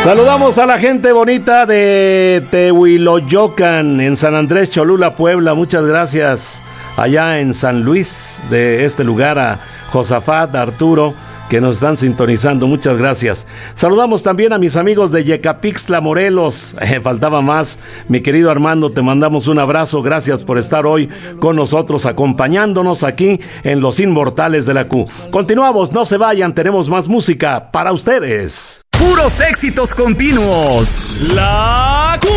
Saludamos a la gente bonita de Tehuiloyocan, en San Andrés Cholula, Puebla. Muchas gracias. Allá en San Luis, de este lugar, a Josafat, Arturo, que nos están sintonizando. Muchas gracias. Saludamos también a mis amigos de Yecapixtla, Morelos. Faltaba más. Mi querido Armando, te mandamos un abrazo. Gracias por estar hoy con nosotros, acompañándonos aquí en Los Inmortales de la Q. Continuamos, no se vayan, tenemos más música para ustedes. Puros éxitos continuos. La Q.